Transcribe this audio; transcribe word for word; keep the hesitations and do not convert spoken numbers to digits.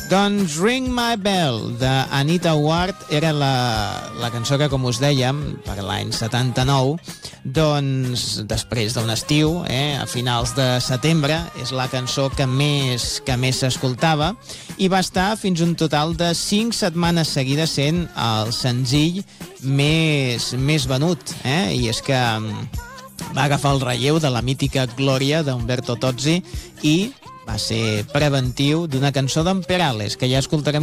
Doncs Ring My Bell, d'Anita Ward, era la, la cançó que, com us dèiem, per l'any setanta-nou, doncs després d'un estiu, eh, a finals de setembre, és la cançó que més que més s'escoltava i va estar fins un total de cinc setmanes seguides sent el senzill més, més venut, eh? I és que va agafar el relleu de la mítica Glòria d'Umberto Tozzi i va ser preventiu d'una cançó d'en Perales, que ja escoltarem